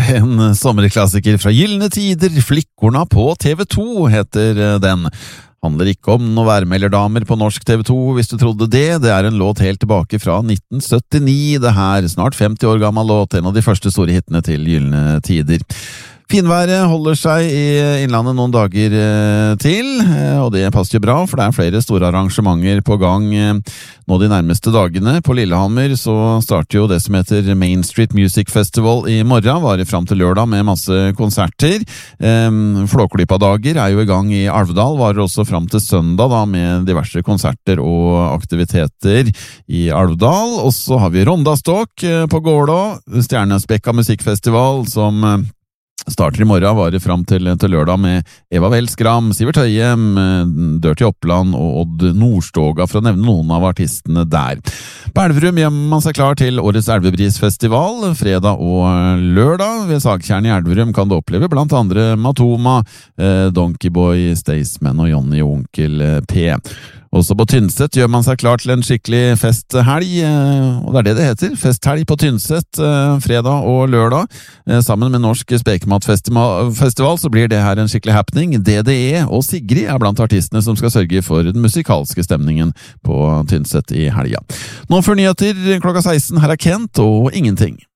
en sommerklassiker fra Gyllene Tider, Flickorna på TV2 heter den. Handler ikke om noen værmelderdamer på norsk TV2, hvis du trodde det. Det er en låt helt tilbake fra 1979, det her, snart 50 år gammel låt, en av de første store hittene til Gyllene Tider. Finværet holder seg i innlandet noen dager til, og det passer jo bra, for det er flere store arrangementer på gang nå de nærmeste dagene. På Lillehammer så starter jo det som heter Main Street Music Festival i morgen, varer frem til lørdag med masse konserter. Flåklypa-dager er jo i gang i Alvdal, varer også frem til søndag da, med diverse konserter og aktiviteter i Alvdal. Og så har vi Rondastok på Gålå, Stjernespekka musikkfestival som starter i morgen, varer frem til lørdag med Eva Welskram, Sivert Høyem, Dirty Oppland og Odd Nordstoga, for å nevne noen av artistene der. På Elverum gjør man seg klar til årets Elvebrisfestival, fredag og lørdag. Ved Sagtjern i Elverum kan du oppleve blant andre Matoma, Donkeyboy, Staysman og Johnny og Onkel P. Også på Tynset gjør man seg klar til en skikkelig festhelg, og det er det heter, festhelg på Tynset, fredag og lørdag. Sammen med Norsk Spekematfestival så blir det her en skikkelig happening. DDE og Sigrid er blant artistene som skal sørge for den musikalske stemningen på Tynset i helga. Nå før nyheter klokka 16, her er Kent og Ingenting.